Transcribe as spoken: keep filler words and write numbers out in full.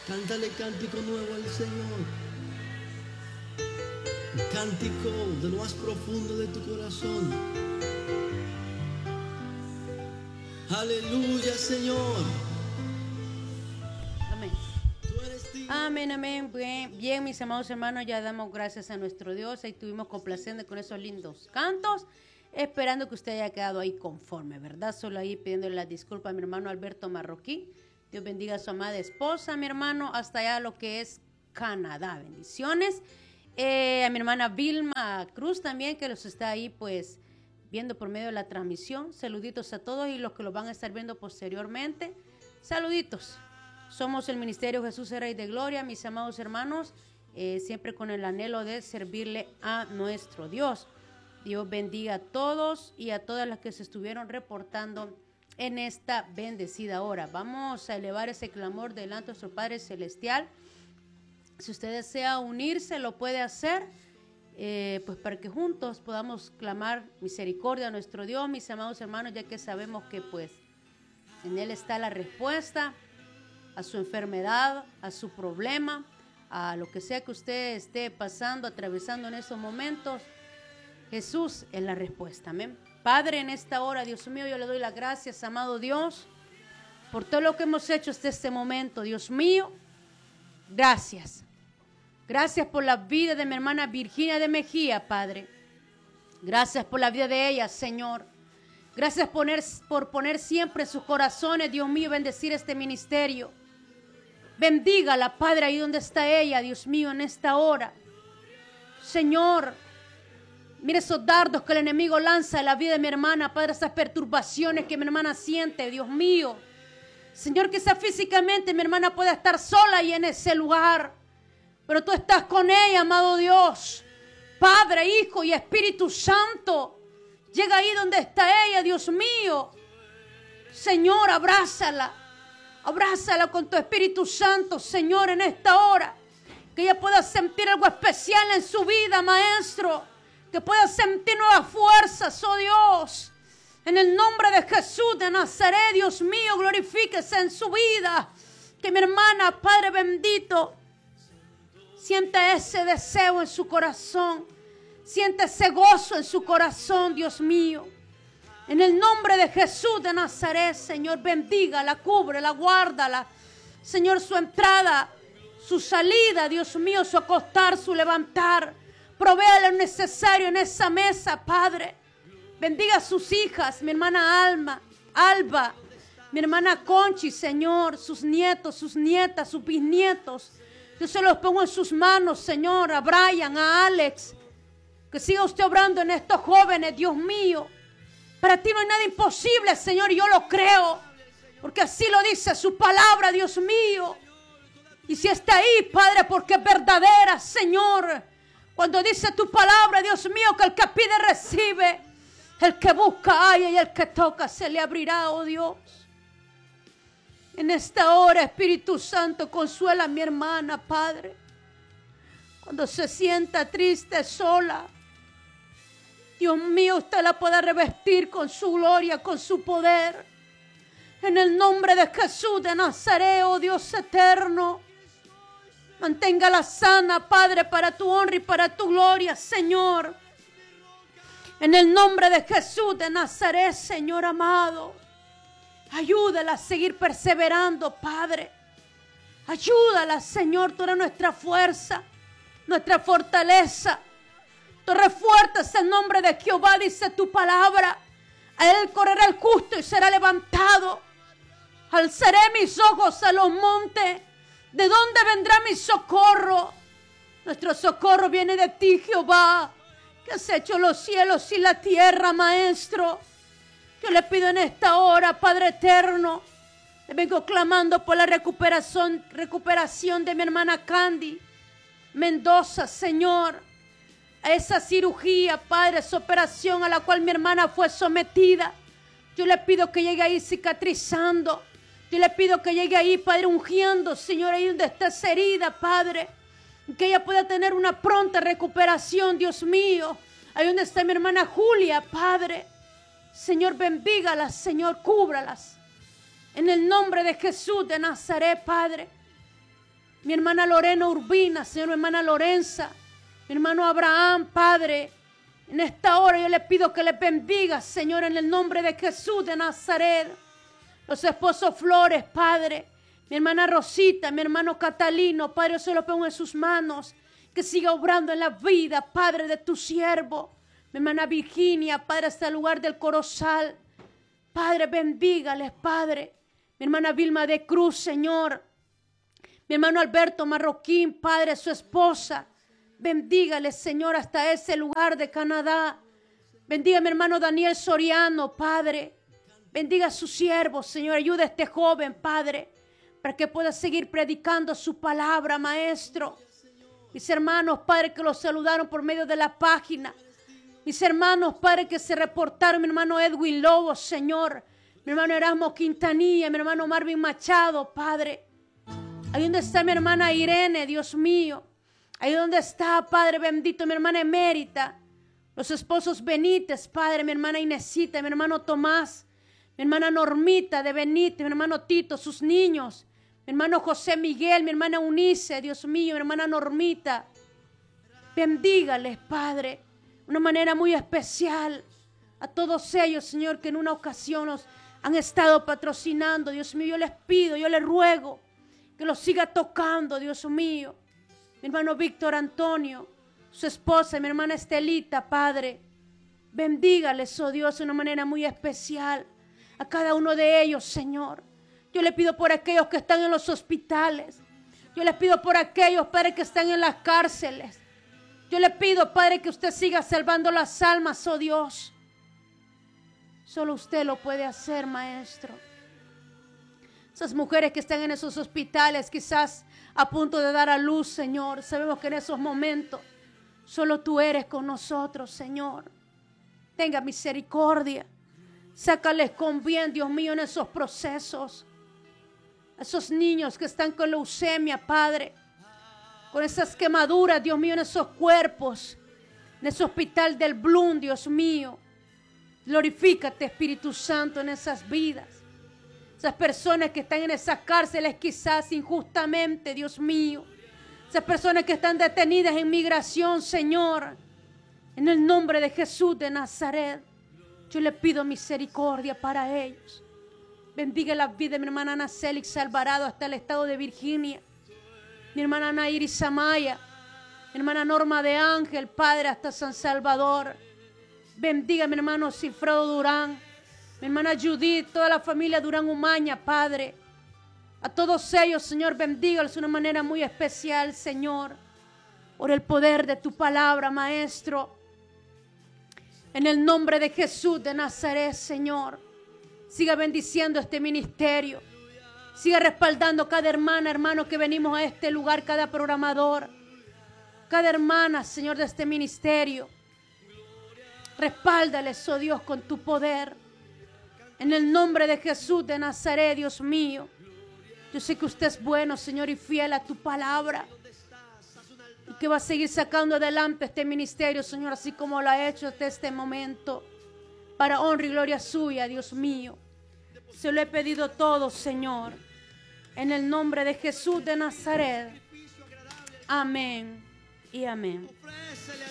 Cántale cántico nuevo al Señor. Un cántico de lo más profundo de tu corazón. Aleluya, Señor. Amén. Amén, amén. Bien, bien, mis amados hermanos, ya damos gracias a nuestro Dios. Ahí estuvimos complaciendo con esos lindos cantos, esperando que usted haya quedado ahí conforme, ¿verdad? Solo ahí pidiéndole la disculpa a mi hermano Alberto Marroquí. Dios bendiga a su amada esposa, mi hermano, hasta allá lo que es Canadá. Bendiciones. Eh, a mi hermana Vilma Cruz también, que los está ahí, pues, viendo por medio de la transmisión. Saluditos a todos y los que los van a estar viendo posteriormente. Saluditos. Somos el Ministerio Jesús es Rey de Gloria, mis amados hermanos, eh, siempre con el anhelo de servirle a nuestro Dios. Dios bendiga a todos y a todas las que se estuvieron reportando en esta bendecida hora. Vamos a elevar ese clamor delante de nuestro Padre Celestial. Si usted desea unirse, lo puede hacer, eh, pues para que juntos podamos clamar misericordia a nuestro Dios, mis amados hermanos, ya que sabemos que pues en Él está la respuesta a su enfermedad, a su problema, a lo que sea que usted esté pasando, atravesando en estos momentos. Jesús es la respuesta, amén. Padre, en esta hora, Dios mío, yo le doy las gracias, amado Dios, por todo lo que hemos hecho hasta este momento, Dios mío. Gracias. Gracias por la vida de mi hermana Virginia de Mejía, Padre. Gracias por la vida de ella, Señor. Gracias por poner, por poner siempre en sus corazones, Dios mío, bendecir este ministerio. Bendígala, Padre, ahí donde está ella, Dios mío, en esta hora. Señor, mire esos dardos que el enemigo lanza en la vida de mi hermana, Padre, esas perturbaciones que mi hermana siente, Dios mío. Señor, quizá físicamente mi hermana pueda estar sola y en ese lugar, pero tú estás con ella, amado Dios. Padre, Hijo y Espíritu Santo, llega ahí donde está ella, Dios mío. Señor, abrázala, abrázala con tu Espíritu Santo, Señor, en esta hora. Que ella pueda sentir algo especial en su vida, Maestro. Que pueda sentir nuevas fuerzas, oh Dios. En el nombre de Jesús de Nazaret, Dios mío, glorifíquese en su vida. Que mi hermana, Padre bendito, siente ese deseo en su corazón. Siente ese gozo en su corazón, Dios mío. En el nombre de Jesús de Nazaret, Señor, bendígala, cúbrela, guárdala. Señor, su entrada, su salida, Dios mío, su acostar, su levantar. Provéale lo necesario en esa mesa, Padre. Bendiga a sus hijas, mi hermana Alma, Alba, mi hermana Conchi, Señor, sus nietos, sus nietas, sus bisnietos. Yo se los pongo en sus manos, Señor, a Brian, a Alex. Que siga usted obrando en estos jóvenes, Dios mío. Para ti no hay nada imposible, Señor, y yo lo creo. Porque así lo dice su palabra, Dios mío. Y si está ahí, Padre, porque es verdadera, Señor. Cuando dice tu palabra, Dios mío, que el que pide recibe. El que busca halla y el que toca se le abrirá, oh Dios. En esta hora, Espíritu Santo, consuela a mi hermana, Padre. Cuando se sienta triste, sola. Dios mío, usted la puede revestir con su gloria, con su poder. En el nombre de Jesús de Nazaret, oh Dios eterno. Manténgala sana, Padre, para tu honra y para tu gloria, Señor. En el nombre de Jesús de Nazaret, Señor amado. Ayúdala a seguir perseverando, Padre. Ayúdala, Señor, tú eres nuestra fuerza, nuestra fortaleza. Tú refuerzas el nombre de Jehová, dice tu palabra. A él correrá el justo y será levantado. Alzaré mis ojos a los montes. ¿De dónde vendrá mi socorro? Nuestro socorro viene de ti, Jehová, que has hecho los cielos y la tierra, Maestro. Yo le pido en esta hora, Padre eterno, le vengo clamando por la recuperación, recuperación de mi hermana Candy Mendoza, Señor. A esa cirugía, Padre, esa operación a la cual mi hermana fue sometida. Yo le pido que llegue ahí cicatrizando. Yo le pido que llegue ahí, Padre, ungiendo, Señor, ahí donde está esa herida, Padre. Que ella pueda tener una pronta recuperación, Dios mío. Ahí donde está mi hermana Julia, Padre. Señor, bendígalas, Señor, cúbralas. En el nombre de Jesús de Nazaret, Padre. mi hermana Lorena Urbina, Señor, mi hermana Lorenza, mi hermano Abraham, Padre. En esta hora yo le pido que le bendiga, Señor, en el nombre de Jesús de Nazaret. Los esposos Flores, Padre. Mi hermana Rosita, mi hermano Catalino, Padre, yo se lo pongo en sus manos. Que siga obrando en la vida, Padre, de tu siervo. Mi hermana Virginia, Padre, hasta el lugar del Corozal. Padre, bendígales, Padre. Mi hermana Vilma de Cruz, Señor. Mi hermano Alberto Marroquín, Padre, su esposa. Bendígales, Señor, hasta ese lugar de Canadá. Bendiga a mi hermano Daniel Soriano, Padre. Bendiga a sus siervos, Señor. Ayuda a este joven, Padre, para que pueda seguir predicando su palabra, Maestro. Mis hermanos, Padre, que los saludaron por medio de la página. Mis hermanos, Padre, que se reportaron. Mi hermano Edwin Lobo, Señor. Mi hermano Erasmo Quintanilla. Mi hermano Marvin Machado, Padre. Ahí donde está mi hermana Irene, Dios mío. Ahí donde está, Padre bendito, mi hermana Emérita. Los esposos Benítez, Padre. Mi hermana Inesita, mi hermano Tomás. Mi hermana Normita de Benítez. Mi hermano Tito, sus niños. Mi hermano José Miguel, mi hermana Unice, Dios mío, mi hermana Normita. Bendígales, Padre, de una manera muy especial. A todos ellos, Señor, que en una ocasión nos han estado patrocinando. Dios mío, yo les pido, yo les ruego que los siga tocando, Dios mío. Mi hermano Víctor Antonio, su esposa, mi hermana Estelita, Padre. Bendígales, oh Dios, de una manera muy especial. A cada uno de ellos, Señor. Yo le pido por aquellos que están en los hospitales. Yo les pido por aquellos, Padre, que están en las cárceles. Yo le pido, Padre, que usted siga salvando las almas, oh Dios. Solo usted lo puede hacer, Maestro. Esas mujeres que están en esos hospitales, quizás a punto de dar a luz, Señor. Sabemos que en esos momentos solo tú eres con nosotros, Señor. Tenga misericordia. Sácales con bien, Dios mío, en esos procesos. Esos niños que están con leucemia, Padre. Con esas quemaduras, Dios mío, en esos cuerpos. En ese hospital del Bloom, Dios mío. Glorifícate, Espíritu Santo, en esas vidas. Esas personas que están en esas cárceles quizás injustamente, Dios mío. Esas personas que están detenidas en migración, Señor. En el nombre de Jesús de Nazaret. Yo le pido misericordia para ellos. Bendiga la vida de mi hermana Ana Célix Alvarado hasta el estado de Virginia. Mi hermana Ana Iris Amaya. Mi hermana Norma de Ángel, Padre, hasta San Salvador. Bendiga a mi hermano Cifrado Durán. Mi hermana Judith, toda la familia Durán Umaña, Padre. A todos ellos, Señor, bendígalos de una manera muy especial, Señor. Por el poder de tu palabra, Maestro. En el nombre de Jesús de Nazaret, Señor. Siga bendiciendo este ministerio. Siga respaldando cada hermana, hermano, que venimos a este lugar, cada programador. Cada hermana, Señor, de este ministerio. Respáldales, oh Dios, con tu poder. En el nombre de Jesús de Nazaret, Dios mío. Yo sé que usted es bueno, Señor, y fiel a tu palabra. Y que va a seguir sacando adelante este ministerio, Señor, así como lo ha hecho hasta este momento. Para honra y gloria suya, Dios mío. Se lo he pedido todo, Señor. En el nombre de Jesús de Nazaret. Amén y amén.